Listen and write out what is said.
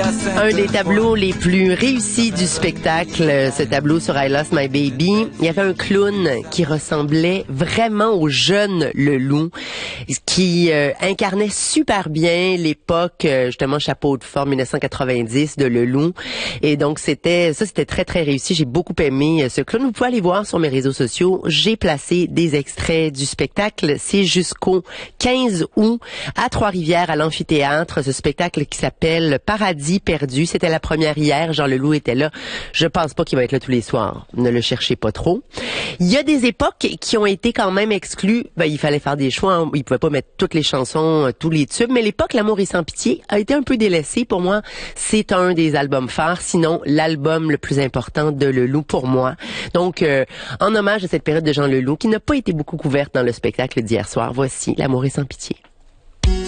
Un des tableaux les plus réussis du spectacle, ce tableau sur I Lost My Baby. Il y avait un clown qui ressemblait vraiment au jeune Leloup, qui incarnait super bien l'époque, justement, chapeau de forme 1990 de Leloup. Et donc, c'était très, très réussi. J'ai beaucoup aimé ce clown. Vous pouvez aller voir sur mes réseaux sociaux. J'ai placé des extraits du spectacle. C'est jusqu'au 15 août à Trois-Rivières, à l'amphithéâtre. Ce spectacle qui s'appelle Paradis perdu. C'était la première hier. Jean Leloup était là. Je pense pas qu'il va être là tous les soirs. Ne le cherchez pas trop. Il y a des époques qui ont été quand même exclues. Il fallait faire des choix. Hein. Ils pouvaient pas mettre toutes les chansons, tous les tubes. Mais l'époque L'amour est sans pitié a été un peu délaissée. Pour moi, c'est un des albums phares. Sinon, l'album le plus important de Leloup pour moi. Donc, en hommage à cette période de Jean Leloup, qui n'a pas été beaucoup couverte dans le spectacle d'hier soir, voici L'amour est sans pitié.